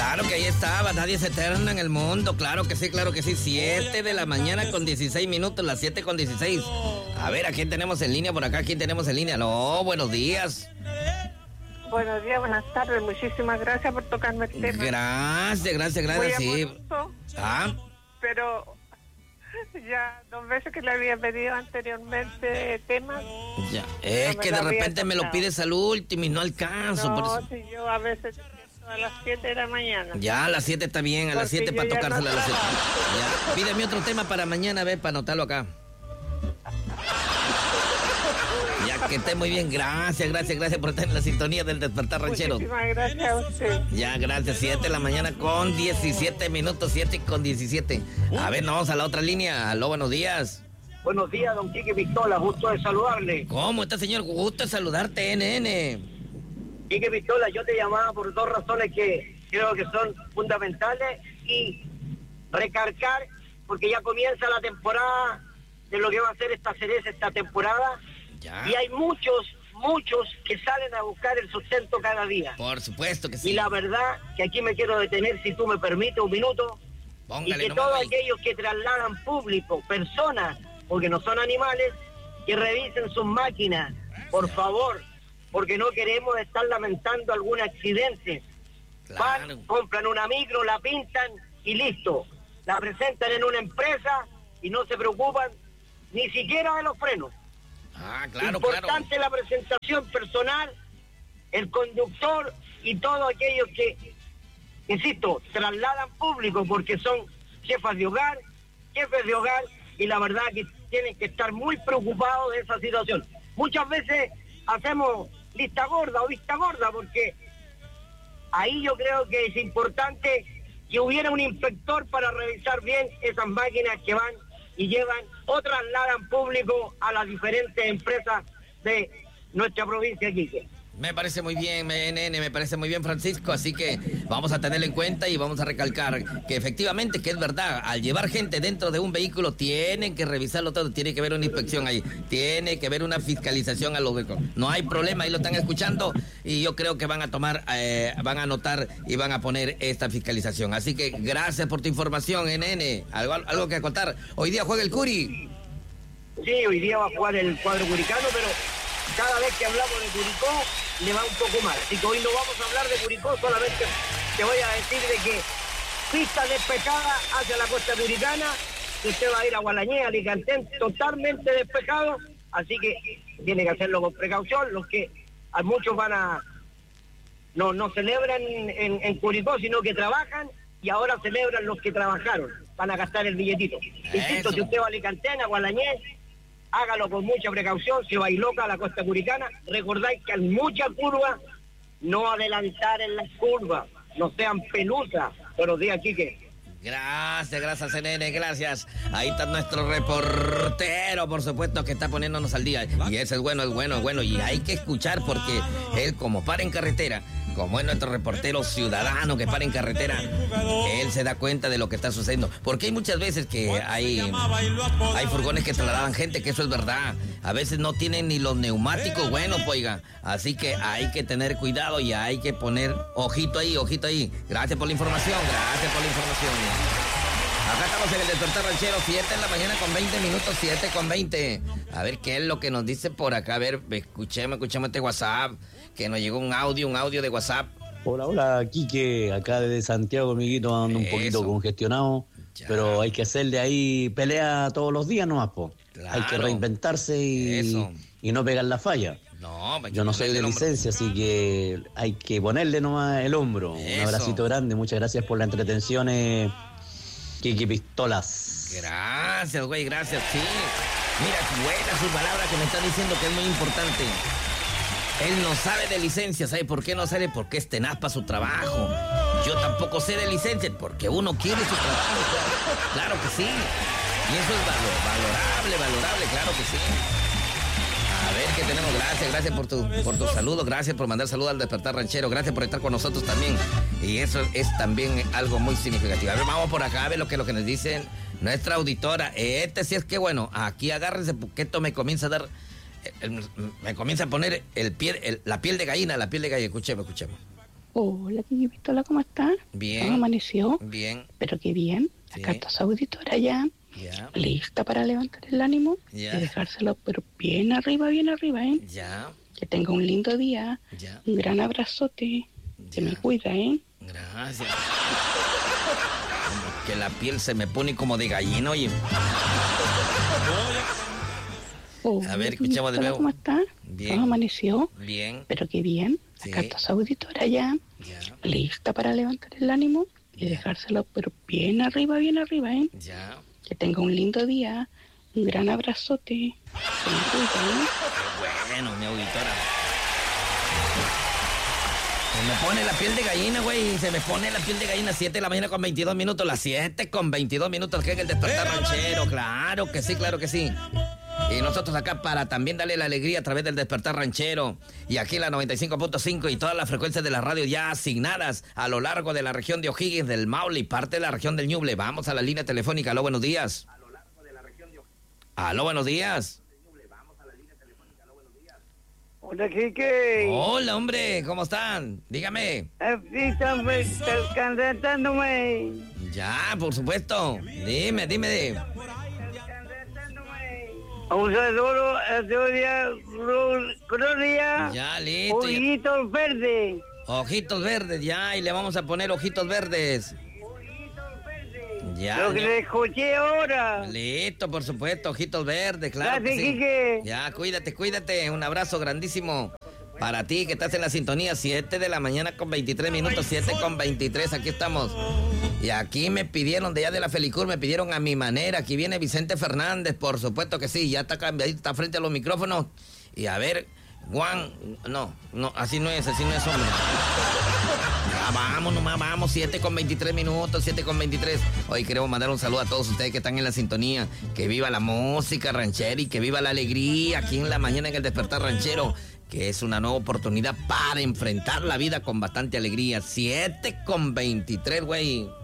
Claro que ahí estaba, nadie es eterna en el mundo, claro que sí, 7 de la mañana con 16 minutos, las 7 con 16. A ver, ¿a quién tenemos en línea por acá? ¿Quién tenemos en línea? No, buenos días. Buenos días, buenas tardes, muchísimas gracias por tocarme el tema. Gracias, sí. Pero ya 2 veces que le había pedido anteriormente temas. Ya, es que de repente me lo pides al último y no alcanzo. No, por eso. si yo a veces a las 7 de la mañana. Ya, a las 7 está bien, a las 7 para tocársela a las 7. Ya, pídeme otro tema para mañana, a ver, para anotarlo acá. Ya que esté muy bien, gracias por estar en la sintonía del Despertar Ranchero. Muchísimas gracias a usted. Ya, gracias, 7 de la mañana con 17 minutos, 7 con 17. A ver, vamos a la otra línea. Aló, buenos días. Buenos días, don Quique Pistola, gusto de saludarle. ¿Cómo está, señor? Gusto de saludarte, NN. Quique Pistola, yo te llamaba por 2 razones que creo que son fundamentales y recargar, porque ya comienza la temporada de lo que va a ser esta cereza, esta temporada. Ya. Y hay muchos que salen a buscar el sustento cada día. Por supuesto que sí. Y la verdad que aquí me quiero detener, si tú me permites, un minuto. Póngale, y que todos aquellos que trasladan público, personas, porque no son animales, que revisen sus máquinas, por favor, porque no queremos estar lamentando algún accidente. Claro. Van, compran una micro, la pintan y listo. La presentan en una empresa y no se preocupan ni siquiera de los frenos. Claro, importante la presentación personal, el conductor y todos aquellos que, insisto, trasladan público porque son jefes de hogar, y la verdad que tienen que estar muy preocupados de esa situación. Muchas veces hacemos lista gorda o vista gorda porque ahí yo creo que es importante que hubiera un inspector para revisar bien esas máquinas que van y llevan o trasladan público a las diferentes empresas de nuestra provincia de Quique. Me parece muy bien, NN, me parece muy bien, Francisco, así que vamos a tenerlo en cuenta y vamos a recalcar que efectivamente, que es verdad, al llevar gente dentro de un vehículo tienen que revisarlo todo, tiene que haber una inspección ahí, tiene que haber una fiscalización a los vehículos. No hay problema, ahí lo están escuchando y yo creo que van a tomar, van a anotar y van a poner esta fiscalización. Así que gracias por tu información, NN. ¿Algo que contar? Hoy día juega el Curi. Sí, hoy día va a jugar el cuadro curicano, pero cada vez que hablamos de Curicó le va un poco mal. Así que hoy no vamos a hablar de Curicó, solamente te voy a decir de que pista despejada hacia la costa curicana, que usted va a ir a Gualañé, Alicantén, totalmente despejado, así que tiene que hacerlo con precaución. Los que a muchos van a no celebran en Curicó, sino que trabajan, y ahora celebran los que trabajaron, van a gastar el billetito. Insisto, si usted va a Alicantén, a Gualañé, hágalo con mucha precaución. Si va a ir loca a la costa curicana, recordáis que hay muchas curvas, no adelantar en las curvas, no sean pelusas. Buenos días, Quique. Gracias, NN, gracias. Ahí está nuestro reportero, por supuesto, que está poniéndonos al día. Y ese es bueno. Y hay que escuchar porque él, como para en carretera, como es nuestro reportero ciudadano que para en carretera, él se da cuenta de lo que está sucediendo. Porque hay muchas veces que hay furgones que trasladan gente, que eso es verdad. A veces no tienen ni los neumáticos buenos, oiga. Así que hay que tener cuidado y hay que poner ojito ahí. Gracias por la información, Acá estamos en el Despertar Ranchero, 7 de la mañana con 20 minutos, 7 con 20. A ver qué es lo que nos dice por acá. A ver, escuchemos este WhatsApp, que nos llegó un audio de WhatsApp. Hola, Quique, acá desde Santiago, amiguito, ando un poquito congestionado, ya. Pero hay que hacerle ahí pelea todos los días nomás, po. Claro. Hay que reinventarse y no pegar la falla. No, yo no soy de licencia, así que hay que ponerle nomás el hombro. Eso. Un abracito grande, muchas gracias por la entretención, Quique Pistolas. Gracias, güey, gracias, sí. Mira, buena su palabra que me está diciendo que es muy importante. Él no sabe de licencia, ¿sabe por qué no sabe? Porque es tenaz para su trabajo. Yo tampoco sé de licencia, porque uno quiere su trabajo. Claro que sí. Y eso es valorable, claro que sí. A ver qué tenemos. Gracias por tu saludo, gracias por mandar saludos al Despertar Ranchero, gracias por estar con nosotros también. Y eso es también algo muy significativo. A ver, vamos por acá a ver lo que nos dicen nuestra auditora. Sí es que bueno, aquí agárrense porque esto me comienza a dar, me comienza a poner la piel de gallina, escuchemos. Hola, Kiki Pistola, ¿cómo estás? Bien. ¿Cómo amaneció? Bien. Pero qué bien. Sí. Acá está su auditora ya. Ya. Lista para levantar el ánimo Ya. y dejárselo pero bien arriba, ¿eh? Ya. Que tenga un lindo día. Ya. Un gran abrazote. Se me cuida, ¿eh? Gracias. Como que la piel se me pone como de gallina, oye. Hola, A ver, Kiki escuchemos de Pistola, nuevo. ¿cómo estás? Bien. ¿Cómo amaneció? Bien. Pero qué bien. Sí. Acá está su auditora ya. Ya. Lista para levantar el ánimo y dejárselo pero bien arriba, ¿eh? Ya. Que tenga un lindo día. Un gran abrazote. Se me cuida, ¿eh? Qué bueno, mi auditora. Se me pone la piel de gallina, güey. Se me pone la piel de gallina. 7 de la mañana con 22 minutos. Las 7 con 22 minutos. Que es el despertar ranchero. Claro que sí, claro que sí. Y nosotros acá para también darle la alegría a través del despertar ranchero. Y aquí la 95.5 y todas las frecuencias de la radio ya asignadas a lo largo de la región de O'Higgins, del Maule y parte de la región del Ñuble. Vamos a la línea telefónica. Aló, buenos días. Aló, buenos días. Hola, Quique. Hola, hombre, ¿cómo están? Dígame. Aquí están cantándome. Ya, por supuesto. Dime. Un saludo a Gloria. Ya, listo. Ojitos verdes. Ojitos verdes, ya, y le vamos a poner ojitos verdes. Ya. Lo que le escuché ahora. Listo, por supuesto, ojitos verdes, claro. Gracias, Que sí. Quique. Ya, cuídate. Un abrazo grandísimo para ti que estás en la sintonía. 7 de la mañana con 23 minutos, 7 con 23, aquí estamos. Y aquí me pidieron de allá de la Felicur, me pidieron a mi manera. Aquí viene Vicente Fernández, por supuesto que sí, ya está cambiadito, está frente a los micrófonos. Y a ver, Juan, no, así no es, hombre. Ya, vamos, 7 con 23 minutos, 7 con 23. Hoy queremos mandar un saludo a todos ustedes que están en la sintonía. Que viva la música ranchera y que viva la alegría aquí en la mañana en el Despertar Ranchero, que es una nueva oportunidad para enfrentar la vida con bastante alegría. 7 con 23, güey.